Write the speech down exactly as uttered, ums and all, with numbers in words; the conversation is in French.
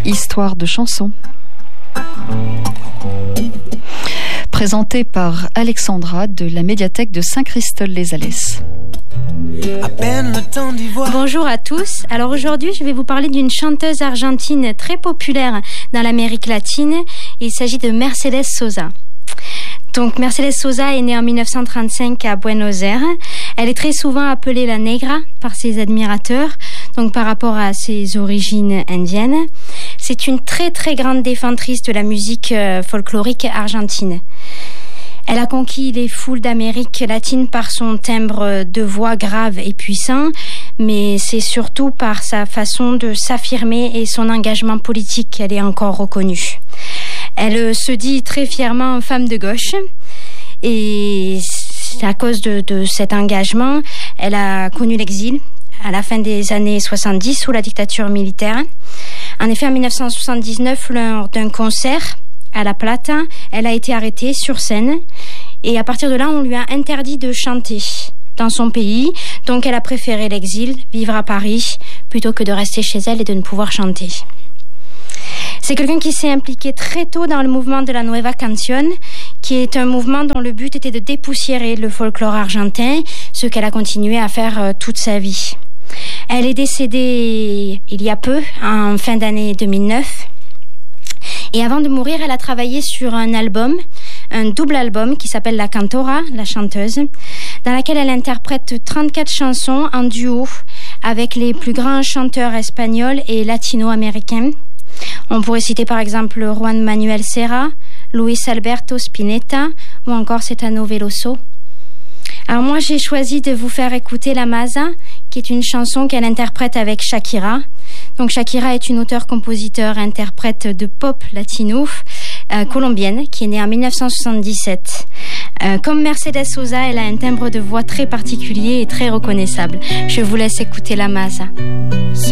Histoire de chansons. Présenté par Alexandra de la médiathèque de Saint-Christol-les-Alès. Bonjour à tous. Alors aujourd'hui, je vais vous parler d'une chanteuse argentine très populaire dans l'Amérique latine. Il s'agit de Mercedes Sosa. Donc Mercedes Sosa est née en dix-neuf cent trente-cinq à Buenos Aires. Elle est très souvent appelée la Negra par ses admirateurs, donc par rapport à ses origines indiennes. C'est une très très grande défenseur de la musique folklorique argentine. Elle a conquis les foules d'Amérique latine par son timbre de voix grave et puissant, mais c'est surtout par sa façon de s'affirmer et son engagement politique qu'elle est encore reconnue. Elle se dit très fièrement femme de gauche et à cause de, de cet engagement, elle a connu l'exil à la fin des années soixante-dix sous la dictature militaire. En effet, en dix-neuf cent soixante-dix-neuf, lors d'un concert à La Plata, elle a été arrêtée sur scène et à partir de là, on lui a interdit de chanter dans son pays. Donc elle a préféré l'exil, vivre à Paris, plutôt que de rester chez elle et de ne pouvoir chanter. C'est quelqu'un qui s'est impliqué très tôt dans le mouvement de la Nueva Canción, qui est un mouvement dont le but était de dépoussiérer le folklore argentin, ce qu'elle a continué à faire toute sa vie. Elle est décédée il y a peu, en fin d'année deux mille neuf. Et avant de mourir, elle a travaillé sur un album, un double album qui s'appelle La Cantora, la chanteuse, dans laquelle elle interprète trente-quatre chansons en duo avec les plus grands chanteurs espagnols et latino-américains. On pourrait citer par exemple Juan Manuel Serrat, Luis Alberto Spinetta ou encore Caetano Veloso. Alors moi, j'ai choisi de vous faire écouter La Maza, qui est une chanson qu'elle interprète avec Shakira. Donc Shakira est une auteure-compositeur-interprète de pop latino euh, colombienne qui est née en dix-neuf cent soixante-dix-sept. Euh, comme Mercedes Sosa, elle a un timbre de voix très particulier et très reconnaissable. Je vous laisse écouter La Maza.